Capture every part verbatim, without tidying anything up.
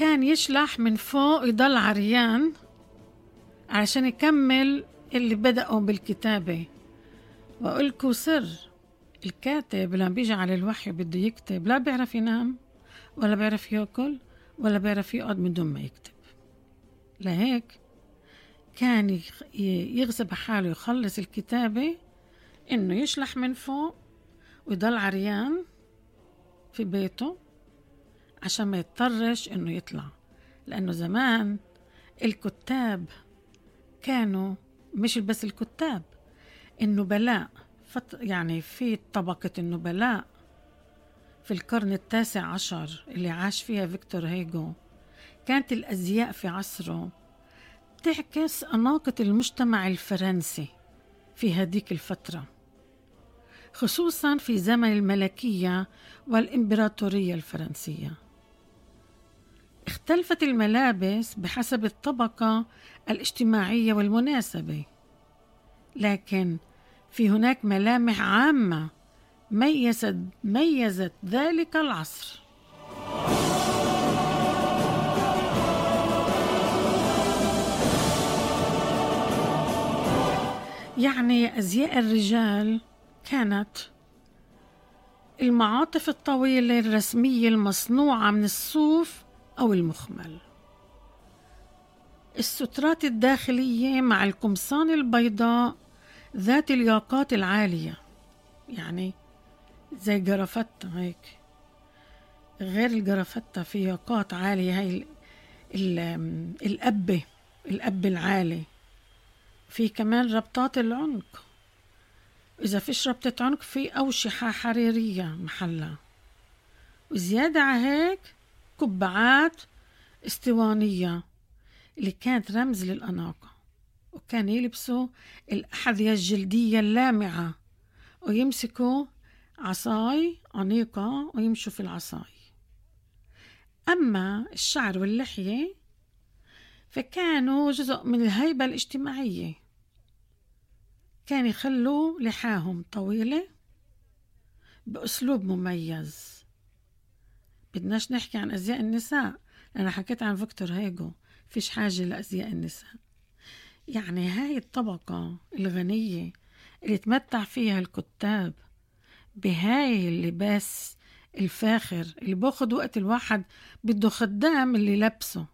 كان يشلح من فوق يضل عريان عشان يكمل اللي بدأوا بالكتابة. وأقولكوا سر، الكاتب لما بيجي على الوحي بده يكتب لا بيعرف ينام ولا بيعرف يأكل ولا بيعرف يقعد من دون ما يكتب. لهيك كان يغصب حاله يخلص الكتابة إنه يشلح من فوق ويضل عريان في بيته عشان ما يضطرش إنه يطلع. لأنه زمان الكتاب كانوا مش بس الكتاب، النبلاء، يعني في طبقة النبلاء في القرن التاسع عشر اللي عاش فيها فيكتور هيغو، كانت الأزياء في عصره تعكس أناقة المجتمع الفرنسي في هذيك الفترة، خصوصا في زمن الملكية والإمبراطورية الفرنسية. اختلفت الملابس بحسب الطبقة الاجتماعية والمناسبة، لكن في هناك ملامح عامة ميزت, ميزت ذلك العصر. يعني أزياء الرجال كانت المعاطف الطويلة الرسمية المصنوعة من الصوف أو المخمل، السترات الداخلية مع القمصان البيضاء ذات الياقات العالية، يعني زي جرافته هيك، غير الجرافته في ياقات عالية، هاي الأبة الأب العالي. في كمان ربطات العنق، إذا فيش ربطة عنق في أوشحة حريرية محلها. وزيادة على هيك قبعات اسطوانية اللي كانت رمز للأناقة، وكان يلبسوا الأحذية الجلدية اللامعة ويمسكوا عصاي أنيقة ويمشوا في العصاي. أما الشعر واللحية فكانوا جزء من الهيبة الاجتماعية، كان يخلوا لحاهم طويلة بأسلوب مميز. بدناش نحكي عن أزياء النساء، أنا حكيت عن فيكتور هيغو، فيش حاجة لأزياء النساء. يعني هاي الطبقة الغنية اللي تمتع فيها الكتاب بهاي اللباس الفاخر اللي باخد وقت الواحد بده خدام اللي لبسه،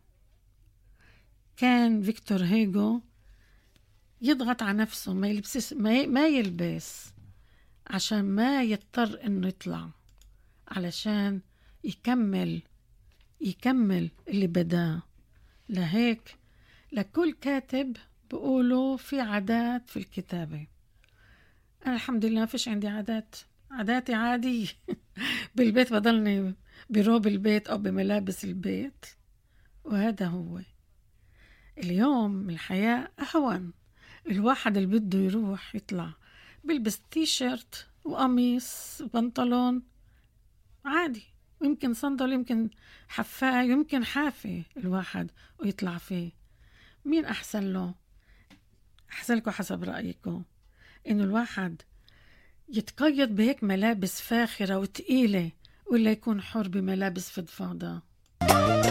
كان فيكتور هيغو يضغط على نفسه ما يلبسش ما يلبس عشان ما يضطر انه يطلع، علشان يكمل يكمل اللي بداه. لهيك لكل كاتب بقولوا في عادات في الكتابة. أنا الحمد لله فيش عندي عادات، عاداتي عادية بالبيت بضلني بروب البيت أو بملابس البيت، وهذا هو. اليوم الحياة أهون، الواحد اللي بده يروح يطلع بلبس تيشيرت وقميص وبنطلون عادي، ويمكن صندل، يمكن حفاية، يمكن حافة الواحد ويطلع فيه. مين أحسن له؟ أحسن لكم حسب رأيكم إنه الواحد يتقيد بهيك ملابس فاخرة وتقيلة، ولا يكون حر بملابس فضفاضة؟